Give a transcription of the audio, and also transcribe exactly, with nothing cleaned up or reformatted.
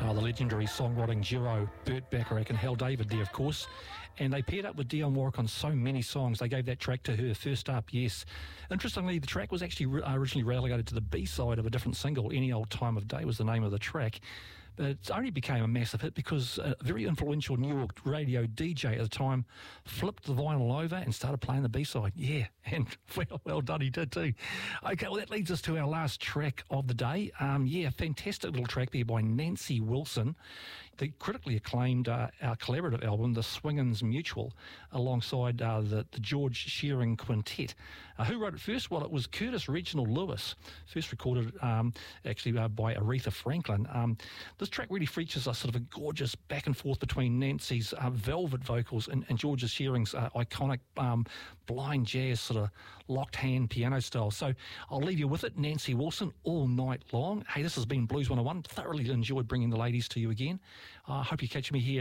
Oh, the legendary songwriting duo Burt Bacharach and Hal David there, of course. And they paired up with Dionne Warwick on so many songs. They gave that track to her. First Up, Yes. Interestingly, the track was actually re- originally relegated to the B-side of a different single. Any Old Time of Day was the name of the track. But it only became a massive hit because a very influential New York radio D J at the time flipped the vinyl over and started playing the B-side. Yeah, and well, well done, he did too. Okay, well, that leads us to our last track of the day. Um, yeah, fantastic little track there by Nancy Wilson, the critically acclaimed uh, our collaborative album, The Swingins Mutual, alongside uh, the, the George Shearing Quintet. Uh, who wrote it first? Well, it was Curtis Reginald Lewis, first recorded um, actually uh, by Aretha Franklin. Um, this track really features a sort of a gorgeous back and forth between Nancy's uh, velvet vocals and, and George Shearing's uh, iconic um, blind jazz sort of locked hand piano style. So I'll leave you with it, Nancy Wilson, All Night Long. Hey, this has been Blues one oh one. Thoroughly enjoyed bringing the ladies to you again. I uh, hope you catch me here